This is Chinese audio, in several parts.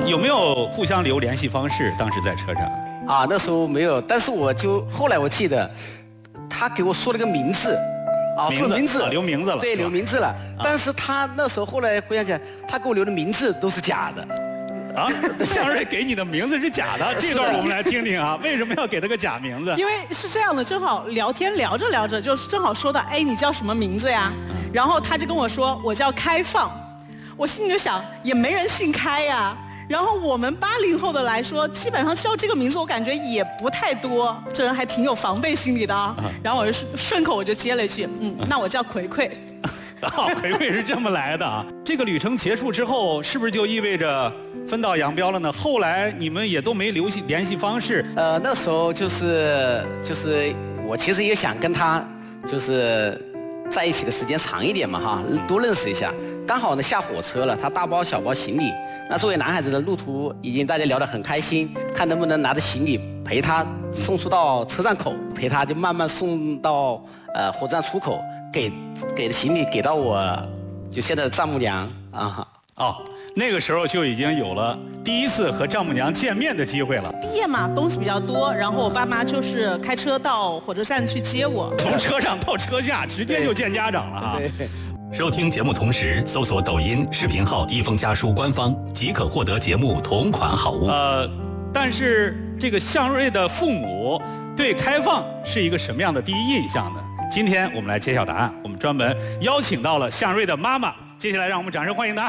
有没有互相留联系方式？当时在车上啊，那时候没有，但是后来我记得，他给我说了个名字，说名字， 留名字了， 对，留名字了。但是他那时候后来回想起来，他给我留的名字都是假的。 啊，向瑞给你的名字是假的，这段我们来听听啊，为什么要给他个假名字？ 因为是这样的，正好聊天聊着聊着，就是正好说到，哎，你叫什么名字呀？然后他就跟我说，我叫开放。我心里就想，也没人姓开呀。然后我们80后的来说，基本上叫这个名字，我感觉也不太多，这人还挺有防备心理的啊。然后我就顺口我就接了一句，那我叫葵葵。 葵葵是这么来的啊。这个旅程结束之后，是不是就意味着分道扬镳了呢？后来你们也都没留系联系方式。 那时候就是我其实也想跟他就是在一起的时间长一点嘛哈，多认识一下。刚好呢下火车了，他大包小包行李。那作为男孩子的路途已经大家聊得很开心，看能不能拿着行李陪他送出到车站口，陪他就慢慢送到火车站出口，给的行李给到我就现在的丈母娘啊。 哦，那个时候就已经有了第一次和丈母娘见面的机会了。 毕业嘛，东西比较多，然后我爸妈就是开车到火车站去接我， 从车上到车下，直接就见家长了哈。 对。 收听节目同时搜索抖音视频号一封家书官方，即可获得节目同款好物。 但是这个向瑞的父母对开放是一个什么样的第一印象呢？今天我们来揭晓答案，我们专门邀请到了向瑞的妈妈，接下来让我们掌声欢迎她。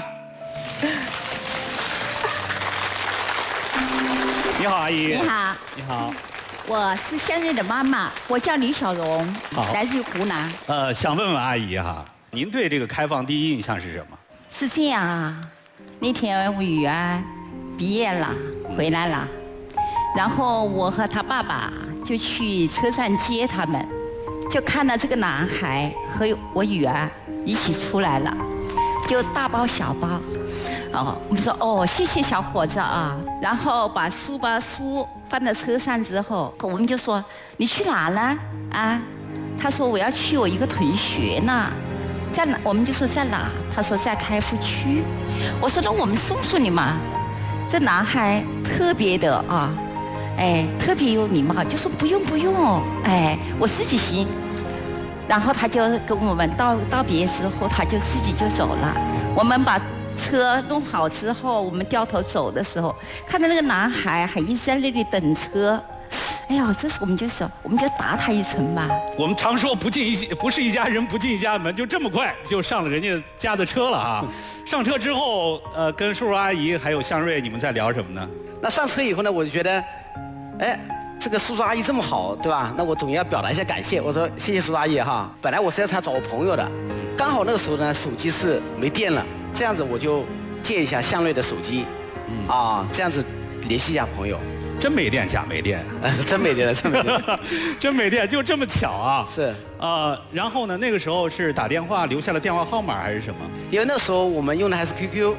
你好，阿姨。 你好。 你好。 我是向瑞的妈妈，我叫李小荣，来自于湖南。 想问问阿姨哈，您对这个开放第一印象是什么？ 是这样啊，那天我女儿毕业了，回来了，然后我和他爸爸就去车站接他们，就看到这个男孩和我女儿一起出来了，就大包小包。我们说谢谢小伙子啊，然后把书放到车上之后，我们就说你去哪呢？啊，他说我要去我一个同学那，在哪？我们就说在哪？他说在开福区。我说那我们送你嘛。这男孩特别的特别有礼貌，就说不用，我自己行。然后他就跟我们道别之后，他就自己就走了。我们把车弄好之后，我们掉头走的时候，看到那个男孩还一直在那里等车。哎呀，这时我们就答他一声吧。 我们常说不是一家人不进一家门，就这么快就上了人家家的车了啊！上车之后，跟叔叔阿姨还有向瑞，你们在聊什么呢？ 那上车以后呢，我就觉得，这个叔叔阿姨这么好，对吧？那我总要表达一下感谢。我说谢谢叔叔阿姨哈。本来我是要找我朋友的，刚好那个时候呢，手机是没电了，这样子我就借一下向瑞的手机，这样子联系一下朋友。 真没电假没电， 真没电了，真没电， 真没电，就这么巧啊！ 是然后呢，那个时候是打电话留下了电话号码还是什么？ 因为那时候我们用的还是 QQ，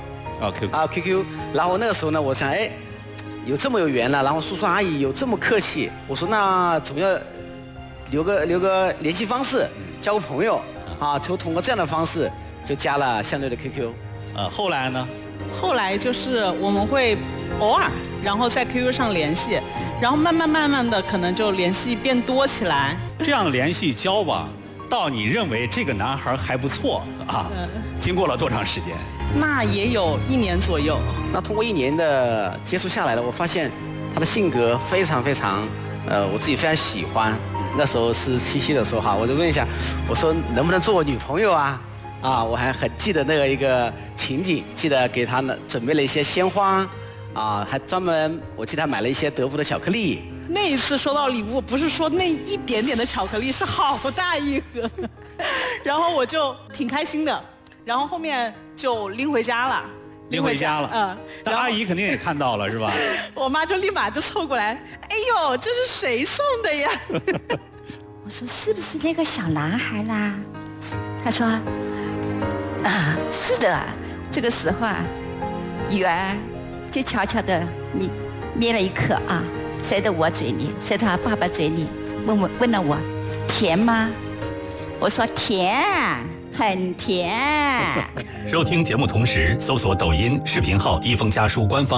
QQ。然后那个时候呢，我想有这么有缘了，然后叔叔阿姨有这么客气，我说那总要留个联系方式，交个朋友就通过这样的方式就加了向瑞的 QQ。 后来呢？ 后来就是我们会偶尔，然后在 QQ 上联系，然后慢慢的可能就联系变多起来。 这样联系交往，到你认为这个男孩还不错经过了多长时间？ 那也有1年左右。 那通过1年的接触下来了，我发现他的性格非常非常，我自己非常喜欢。那时候是7夕的时候我就问一下，我说能不能做我女朋友啊？我还很记得那个一个情景，记得给他准备了一些鲜花，还专门我记得还买了一些德芙的巧克力。 那一次收到礼物，不是说那一点点的巧克力，是好大一盒，然后我就挺开心的，然后后面就拎回家了。 拎回家了，那阿姨肯定也看到了是吧？ 我妈就立马就凑过来，哎呦，这是谁送的呀？ 我说是不是那个小男孩啦？他说是的。这个时候女儿就悄悄的捏了一颗塞到我嘴里，塞到他爸爸嘴里，问了我甜吗？我说甜，很甜。 收听节目同时搜索抖音视频号一封家书官方。